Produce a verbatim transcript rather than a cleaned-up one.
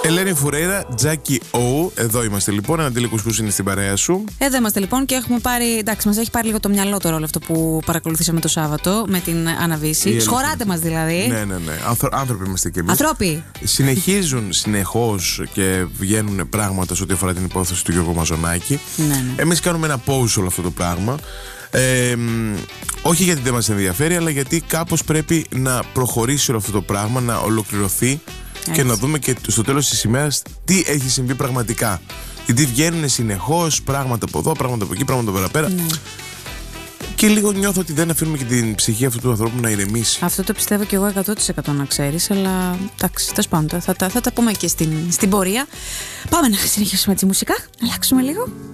Ελένη Φουρέιρα, Τζάκι Ο. Εδώ είμαστε λοιπόν. Ανατελικούς που είναι στην παρέα σου. Εδώ είμαστε λοιπόν και έχουμε πάρει. Εντάξει, μας έχει πάρει λίγο το μυαλό τώρα όλο αυτό που παρακολουθήσαμε το Σάββατο με την Αναβίση. Σχωράτε μας δηλαδή. Ναι, ναι, ναι. Άνθρω, άνθρωποι είμαστε κι εμείς. Ανθρώποι. Συνεχίζουν συνεχώς και βγαίνουν πράγματα σε ό,τι αφορά την υπόθεση του Γιώργου Μαζονάκη. Ναι, ναι. Εμείς κάνουμε ένα pause όλο αυτό το πράγμα. Ε, όχι γιατί δεν μας ενδιαφέρει, αλλά γιατί κάπως πρέπει να προχωρήσει όλο αυτό το πράγμα, να ολοκληρωθεί. Έτσι. Και να δούμε και στο τέλος της ημέρας τι έχει συμβεί πραγματικά. Γιατί βγαίνουν συνεχώς πράγματα από εδώ, πράγματα από εκεί, πράγματα από πέρα. Ναι. Και λίγο νιώθω ότι δεν αφήνουμε και την ψυχή αυτού του ανθρώπου να ηρεμήσει. Αυτό το πιστεύω και εγώ εκατό τοις εκατό να ξέρεις. Αλλά εντάξει, τέλος πάντων, θα, θα, θα τα πούμε και στην, στην πορεία. Πάμε να συνεχίσουμε τη μουσικά, να αλλάξουμε λίγο.